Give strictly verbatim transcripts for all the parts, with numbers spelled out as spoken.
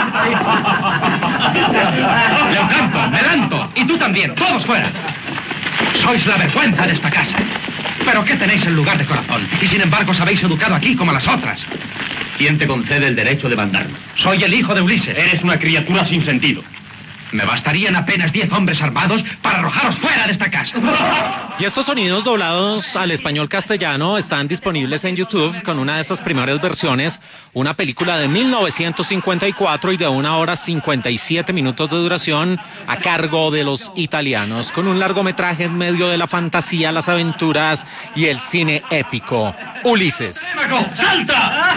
Leocanto, Melanto, y tú también, todos fuera. Sois la vergüenza de esta casa. ¿Pero qué tenéis en lugar de corazón? Y sin embargo os habéis educado aquí como a las otras. ¿Quién te concede el derecho de mandarme? Soy el hijo de Ulises. Eres una criatura sin sentido. Me bastarían apenas diez hombres armados para arrojaros fuera de esta casa. Y estos sonidos doblados al español castellano están disponibles en YouTube con una de esas primeras versiones, una película de mil novecientos cincuenta y cuatro y de una hora cincuenta y siete minutos de duración a cargo de los italianos, con un largometraje en medio de la fantasía, las aventuras y el cine épico. Ulises. ¡Salta!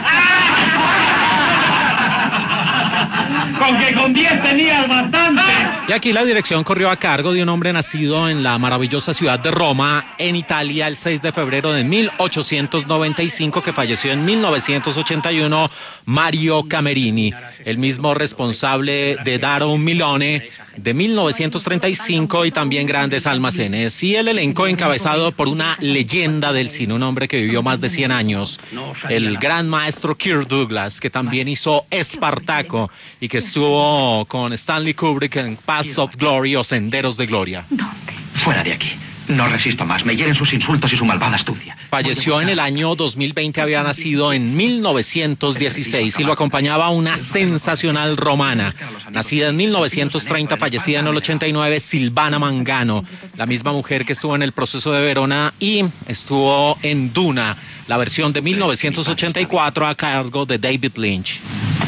Con que con diez tenías bastante. Y aquí la dirección corrió a cargo de un hombre nacido en la maravillosa ciudad de Roma, en Italia, el seis de febrero de mil ochocientos noventa y cinco, que falleció en mil novecientos ochenta y uno, Mario Camerini, el mismo responsable de Daro un Milone de mil novecientos treinta y cinco y también Grandes Almacenes. Y el elenco encabezado por una leyenda del cine, un hombre que vivió más de cien años, el gran maestro Kirk Douglas, que también hizo Espartaco y que estuvo con Stanley Kubrick en Paths of Glory o Senderos de Gloria. ¿Dónde? Fuera de aquí. No resisto más. Me hieren sus insultos y su malvada astucia. Falleció en el año dos mil veinte, había nacido en mil novecientos dieciséis y lo acompañaba una sensacional romana. Nacida en mil novecientos treinta, fallecida en el ochenta y nueve, Silvana Mangano, la misma mujer que estuvo en El Proceso de Verona y estuvo en Duna, la versión de mil novecientos ochenta y cuatro a cargo de David Lynch.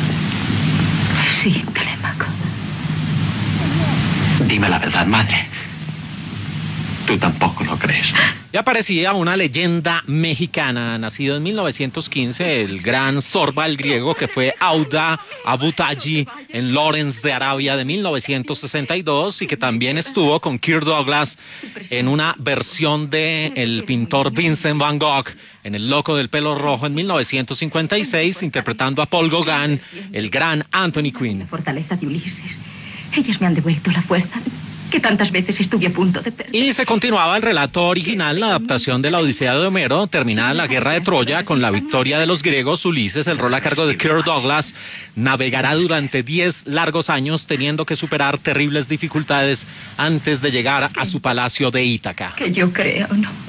Sí, Telémaco. Dime la verdad, madre. Tú tampoco lo crees. Y aparecía una leyenda mexicana, nacido en mil novecientos quince, el gran Zorba, el griego, que fue Auda Abutaji en Lawrence de Arabia de mil novecientos sesenta y dos y que también estuvo con Kirk Douglas en una versión de el pintor Vincent Van Gogh en El Loco del Pelo Rojo en mil novecientos cincuenta y seis, interpretando a Paul Gauguin, el gran Anthony Quinn. La fortaleza de Ulises. Ellas me han devuelto la fuerza que tantas veces estuve a punto de perder. Y se continuaba el relato original, la adaptación de la Odisea de Homero. Terminada la guerra de Troya con la victoria de los griegos, Ulises, el rol a cargo de Kirk Douglas, navegará durante diez largos años teniendo que superar terribles dificultades antes de llegar a su palacio de Ítaca. Que yo crea o no.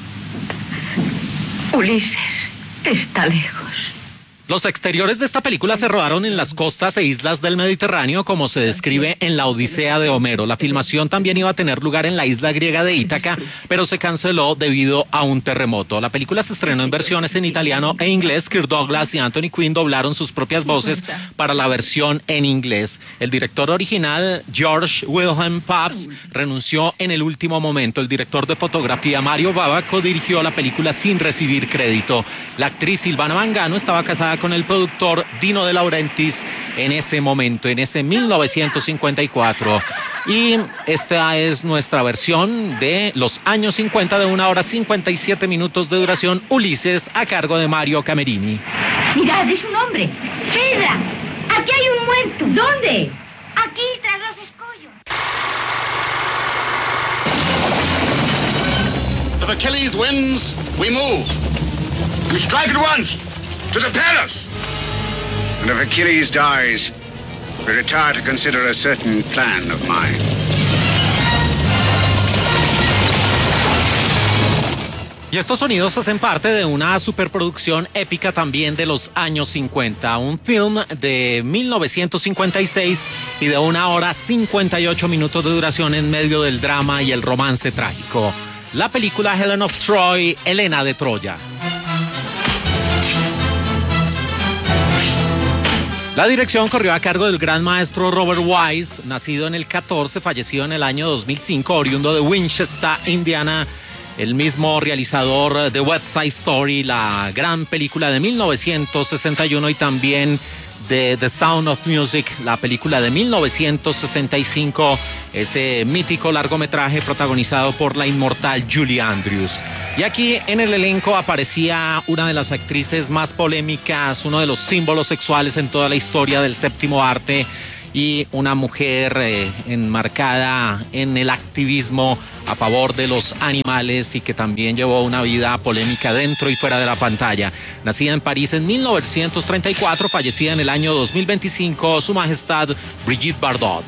Ulises está lejos. Los exteriores de esta película se rodaron en las costas e islas del Mediterráneo, como se describe en la Odisea de Homero. La filmación también iba a tener lugar en la isla griega de Ítaca, pero se canceló debido a un terremoto. La película se estrenó en versiones en italiano e inglés. Kirk Douglas y Anthony Quinn doblaron sus propias voces para la versión en inglés. El director original, George Wilhelm Pabst, renunció en el último momento. El director de fotografía, Mario Bava, dirigió la película sin recibir crédito. La actriz Silvana Mangano estaba casada con el productor Dino De Laurentiis en ese momento, en ese mil novecientos cincuenta y cuatro. Y esta es nuestra versión de los años cincuenta de una hora cincuenta y siete minutos de duración, Ulises, a cargo de Mario Camerini. Mirad, es un hombre. Fedra, aquí hay un muerto. ¿Dónde? Aquí, tras los escollos. If Achilles wins, we move. We strike at once. To the palace! And if Achilles dies, we retire to consider a certain plan of mine. Y estos sonidos hacen parte de una superproducción épica también de los años cincuenta, un film de mil novecientos cincuenta y seis y de una hora cincuenta y ocho minutos de duración en medio del drama y el romance trágico. La película Helen of Troy, Helena de Troya. La dirección corrió a cargo del gran maestro Robert Wise, nacido en el catorce, fallecido en el año dos mil cinco, oriundo de Winchester, Indiana, el mismo realizador de West Side Story, la gran película de mil novecientos sesenta y uno, y también de The Sound of Music, la película de mil novecientos sesenta y cinco, ese mítico largometraje protagonizado por la inmortal Julie Andrews. Y aquí en el elenco aparecía una de las actrices más polémicas, uno de los símbolos sexuales en toda la historia del séptimo arte y una mujer eh, enmarcada en el activismo a favor de los animales y que también llevó una vida polémica dentro y fuera de la pantalla. Nacida en París en mil novecientos treinta y cuatro, fallecida en el año dos mil veinticinco, Su Majestad Brigitte Bardot.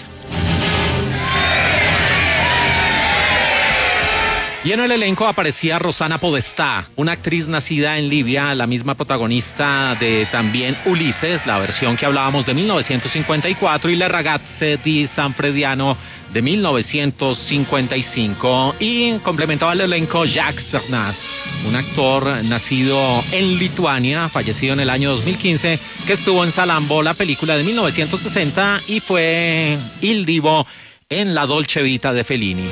Y en el elenco aparecía Rosanna Podestá, una actriz nacida en Libia, la misma protagonista de también Ulises, la versión que hablábamos de mil novecientos cincuenta y cuatro, y Le ragazze di San Frediano de mil novecientos cincuenta y cinco. Y complementaba el elenco Jacques Cernaz, un actor nacido en Lituania, fallecido en el año dos mil quince, que estuvo en Salambo, la película de mil novecientos sesenta, y fue Il Divo en La Dolce Vita de Fellini.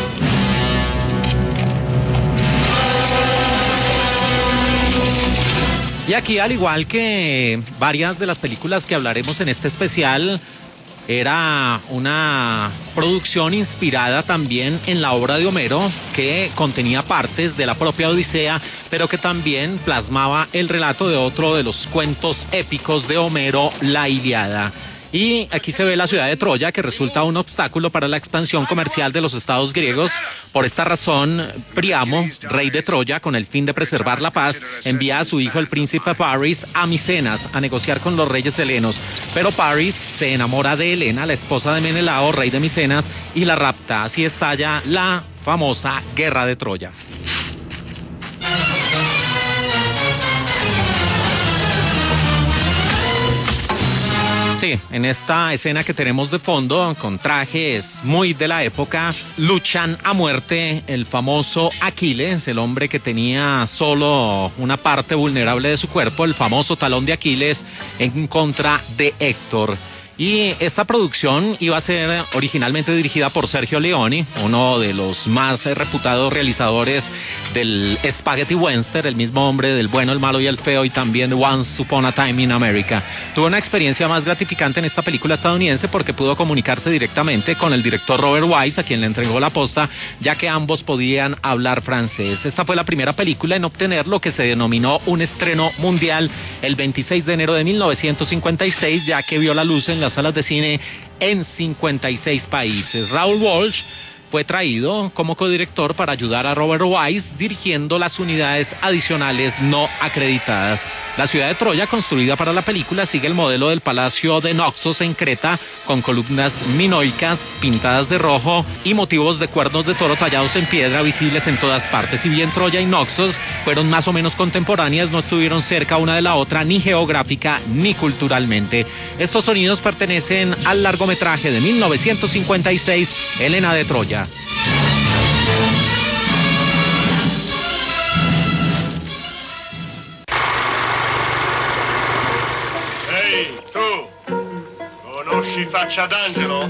Y aquí, al igual que varias de las películas que hablaremos en este especial, era una producción inspirada también en la obra de Homero, que contenía partes de la propia Odisea, pero que también plasmaba el relato de otro de los cuentos épicos de Homero, la Ilíada. Y aquí se ve la ciudad de Troya, que resulta un obstáculo para la expansión comercial de los estados griegos. Por esta razón, Príamo, rey de Troya, con el fin de preservar la paz, envía a su hijo el príncipe Paris a Micenas a negociar con los reyes helenos. Pero Paris se enamora de Helena, la esposa de Menelao, rey de Micenas, y la rapta. Así estalla la famosa Guerra de Troya. Sí, en esta escena que tenemos de fondo, con trajes muy de la época, luchan a muerte el famoso Aquiles, el hombre que tenía solo una parte vulnerable de su cuerpo, el famoso talón de Aquiles, en contra de Héctor. Y esta producción iba a ser originalmente dirigida por Sergio Leone, uno de los más reputados realizadores del Spaghetti Western, el mismo hombre del Bueno, el Malo y el Feo, y también de Once Upon a Time in America. Tuvo una experiencia más gratificante en esta película estadounidense porque pudo comunicarse directamente con el director Robert Wise, a quien le entregó la posta, ya que ambos podían hablar francés. Esta fue la primera película en obtener lo que se denominó un estreno mundial el veintiséis de enero de mil novecientos cincuenta y seis, ya que vio la luz en las salas de cine en cincuenta y seis países. Raoul Walsh fue traído como codirector para ayudar a Robert Wise dirigiendo las unidades adicionales no acreditadas. La ciudad de Troya, construida para la película, sigue el modelo del Palacio de Naxos en Creta, con columnas minoicas pintadas de rojo y motivos de cuernos de toro tallados en piedra visibles en todas partes. Si bien Troya y Naxos fueron más o menos contemporáneas, no estuvieron cerca una de la otra, ni geográfica ni culturalmente. Estos sonidos pertenecen al largometraje de mil novecientos cincuenta y seis, Helena de Troya. Ehi, tu! Conosci Faccia d'Angelo?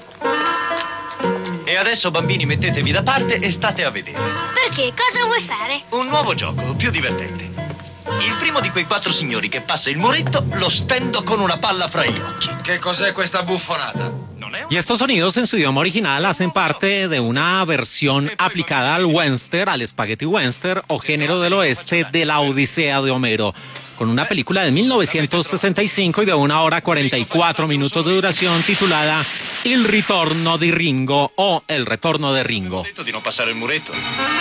E adesso, bambini, mettetevi da parte e state a vedere. Perché? Cosa vuoi fare? Un nuovo gioco, più divertente. Il primo di quei quattro signori che passa il muretto lo stendo con una palla fra gli occhi. Che cos'è questa buffonata? Y estos sonidos en su idioma original hacen parte de una versión aplicada al western, al spaghetti western o género del oeste de la Odisea de Homero, con una película de mil novecientos sesenta y cinco y de una hora cuarenta y cuatro minutos de duración titulada Il ritorno di Ringo o El retorno de Ringo. Ho detto di non passare il muretto.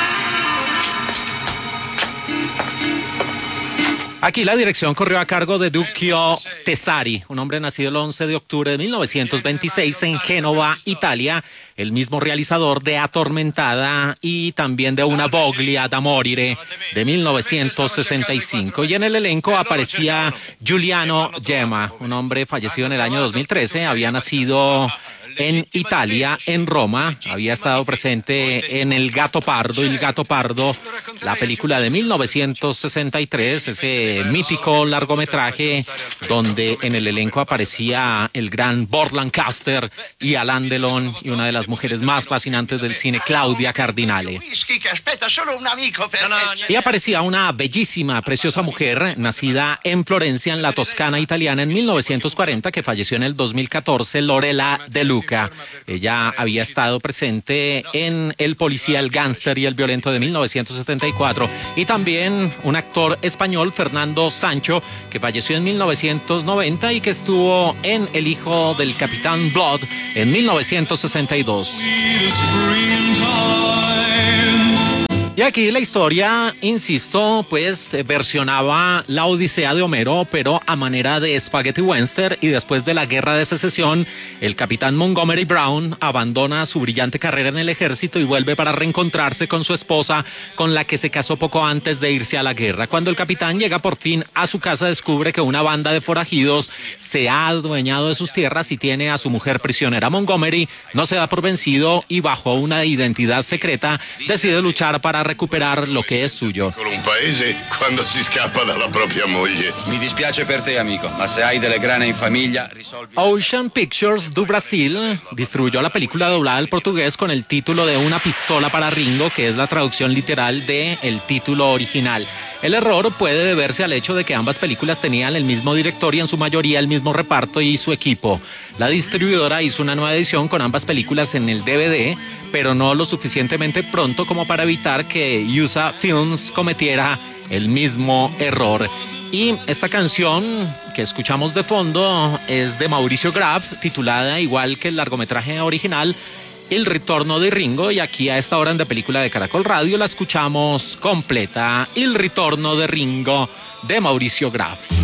Aquí la dirección corrió a cargo de Duccio Tesari, un hombre nacido el once de octubre de mil novecientos veintiséis en Génova, Italia, el mismo realizador de Atormentada y también de Una voglia da morire de mil novecientos sesenta y cinco. Y en el elenco aparecía Giuliano Gemma, un hombre fallecido en el año dos mil trece, había nacido en Italia, en Roma, había estado presente en El Gato Pardo, El Gato Pardo, la película de mil novecientos sesenta y tres, ese mítico largometraje donde en el elenco aparecía el gran Burt Lancaster y Alain Delon y una de las mujeres más fascinantes del cine, Claudia Cardinale. Y aparecía una bellísima, preciosa mujer nacida en Florencia, en la Toscana italiana, en mil novecientos cuarenta, que falleció en el dos mil catorce, Lorella De Luca. Ella había estado presente en El policía, el gángster y el violento de mil novecientos setenta y cuatro, y también un actor español, Fernando Sancho, que falleció en mil novecientos noventa y que estuvo en El hijo del capitán Blood en mil novecientos sesenta y dos. Y aquí la historia, insisto, pues eh, versionaba la Odisea de Homero, pero a manera de spaghetti western, y después de la Guerra de Secesión, el capitán Montgomery Brown abandona su brillante carrera en el ejército y vuelve para reencontrarse con su esposa, con la que se casó poco antes de irse a la guerra. Cuando el capitán llega por fin a su casa, descubre que una banda de forajidos se ha adueñado de sus tierras y tiene a su mujer prisionera. Montgomery no se da por vencido y bajo una identidad secreta decide luchar para recuperar lo che è suyo. Con un paese quando si scappa dalla propria moglie. Mi dispiace per te, amico, ma se hai delle grane in famiglia, risolvi. Ocean Pictures do Brasil distribuyó la película doblada al portugués con el título de Una pistola para Ringo, que es la traducción literal de el título original. El error puede deberse al hecho de que ambas películas tenían el mismo director y en su mayoría el mismo reparto y su equipo. La distribuidora hizo una nueva edición con ambas películas en el D V D, pero no lo suficientemente pronto como para evitar que U S A Films cometiera el mismo error. Y esta canción que escuchamos de fondo es de Mauricio Graf, titulada igual que el largometraje original, El ritorno de Ringo, y aquí a esta hora en De Película de Caracol Radio la escuchamos completa, El ritorno de Ringo de Mauricio Graf.